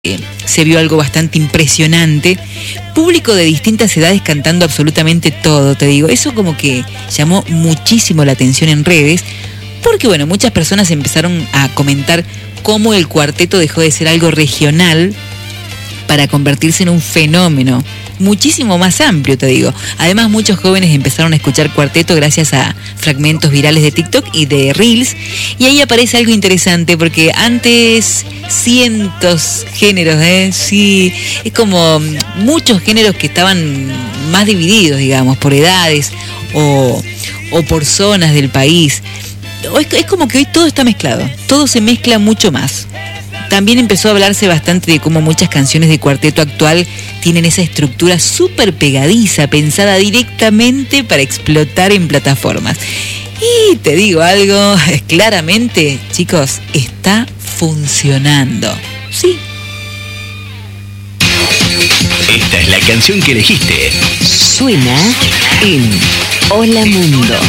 se vio algo bastante impresionante. Público de distintas edades cantando absolutamente todo, te digo. Eso como que llamó muchísimo la atención en redes, porque bueno, muchas personas empezaron a comentar cómo el cuarteto dejó de ser algo regional para convertirse en un fenómeno muchísimo más amplio, te digo. Además, muchos jóvenes empezaron a escuchar cuarteto gracias a fragmentos virales de TikTok y de Reels. Y ahí aparece algo interesante, porque antes cientos géneros, sí, es como muchos géneros que estaban más divididos, digamos, por edades o por zonas del país. Es como que hoy todo está mezclado, todo se mezcla mucho más. También empezó a hablarse bastante de cómo muchas canciones de cuarteto actual tienen esa estructura súper pegadiza, pensada directamente para explotar en plataformas. Y te digo algo, claramente, chicos, está funcionando. Sí. Esta es la canción que elegiste. Suena en Hola Mundo.